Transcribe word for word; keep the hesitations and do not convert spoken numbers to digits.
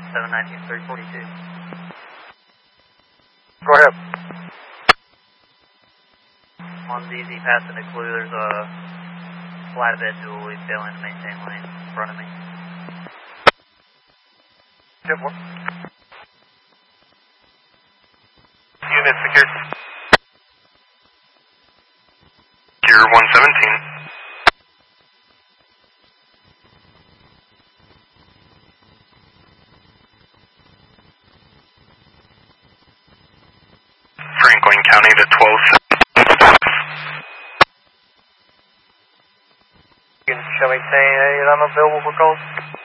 seven nineteen, three forty-two. Go ahead. On Z Z passing the Clue, there's a flatbed dually failing to maintain lane in front of me. Get one. Unit secured. Gear one seventeen. Franklin County to twelve. Show me saying I'm available for calls.